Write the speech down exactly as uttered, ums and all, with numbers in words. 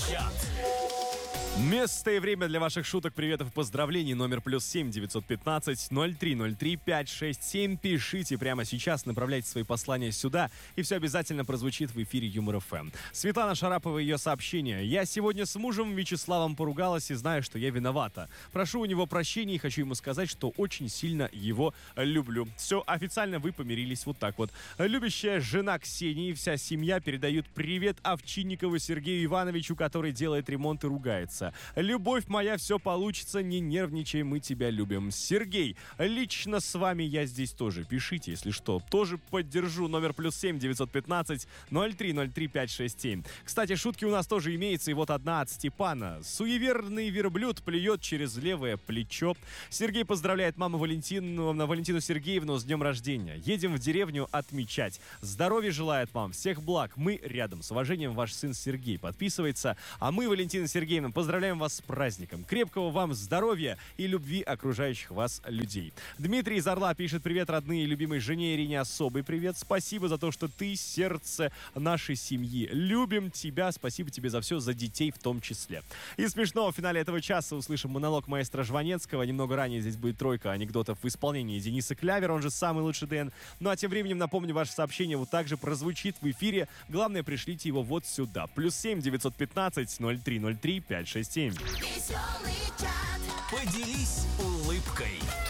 Чат. Место и время для ваших шуток, приветов и поздравлений. Номер плюс семь девятьсот пятнадцать ноль три ноль три пять шесть семь. Пишите прямо сейчас, направляйте свои послания сюда, и все обязательно прозвучит в эфире Юмор эф эм. Светлана Шарапова, ее сообщение. Я сегодня с мужем Вячеславом поругалась и знаю, что я виновата. Прошу у него прощения и хочу ему сказать, что очень сильно его люблю. Все, официально вы помирились вот так вот. Любящая жена Ксении и вся семья передают привет Овчинникову Сергею Ивановичу, который делает ремонт и ругается. Любовь моя, все получится, не нервничай, мы тебя любим. Сергей, лично с вами я здесь тоже. Пишите, если что. Тоже поддержу. Номер плюс семь девятьсот пятнадцать ноль три ноль три пять шесть семь. Кстати, шутки у нас тоже имеются, и вот одна от Степана. Суеверный верблюд плюет через левое плечо. Сергей поздравляет маму Валентину, Валентину Сергеевну с днем рождения. Едем в деревню отмечать. Здоровья желает вам, всех благ. Мы рядом. С уважением, ваш сын Сергей. Подписывается. А мы, Валентина Сергеевна, поздравляем вас с праздником. Крепкого вам здоровья и любви окружающих вас людей. Дмитрий из Орла пишет: привет, родные и любимой жене Ирине, особый привет. Спасибо за то, что ты сердце нашей семьи. Любим тебя. Спасибо тебе за все, за детей в том числе. И смешно, в финале этого часа услышим монолог маэстро Жванецкого. Немного ранее здесь будет тройка анекдотов в исполнении Дениса Клявера, он же самый лучший Дэн. Ну а тем временем, напомню, ваше сообщение вот также прозвучит в эфире. Главное, пришлите его вот сюда. Плюс семь девятьсот пятнадцать ноль три ноль три пять шесть семь. Поделись улыбкой.